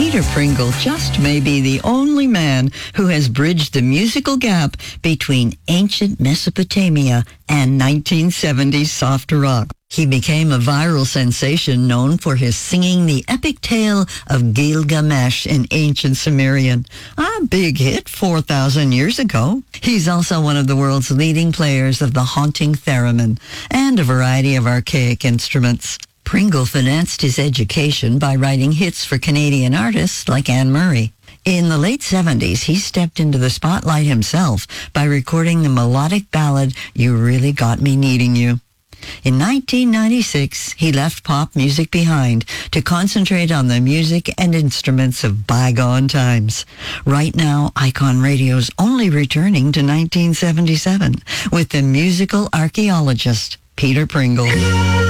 Peter Pringle just may be the only man who has bridged the musical gap between ancient Mesopotamia and 1970s soft rock. He became a viral sensation known for his singing the epic tale of Gilgamesh in ancient Sumerian, a big hit 4,000 years ago. He's also one of the world's leading players of the haunting theremin and a variety of archaic instruments. Pringle financed his education by writing hits for Canadian artists like Anne Murray. In the late 70s, he stepped into the spotlight himself by recording the melodic ballad, You Really Got Me Needing You. In 1996, he left pop music behind to concentrate on the music and instruments of bygone times. Right now, Icon Radio's only returning to 1977 with the musical archaeologist, Peter Pringle.